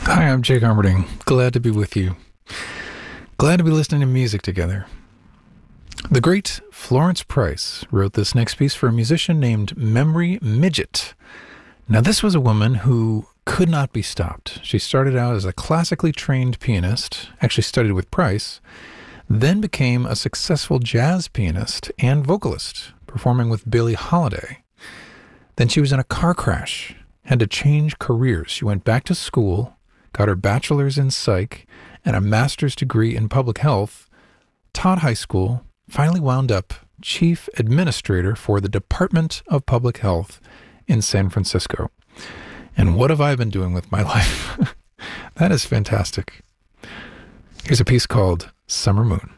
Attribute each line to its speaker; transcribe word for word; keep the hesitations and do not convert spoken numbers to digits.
Speaker 1: Hi, I'm Jake Armerding. Glad to be with you. Glad to be listening to music together. The great Florence Price wrote this next piece for a musician named Memory Midget. Now, this was a woman who could not be stopped. She started out as a classically trained pianist, actually studied with Price, then became a successful jazz pianist and vocalist, performing with Billie Holiday. Then she was in a car crash, had to change careers. She went back to school, got her bachelor's in psych and a master's degree in public health, taught high school, finally wound up chief administrator for the Department of Public Health in San Francisco. And what have I been doing with my life? That is fantastic. Here's a piece called Summer Moon.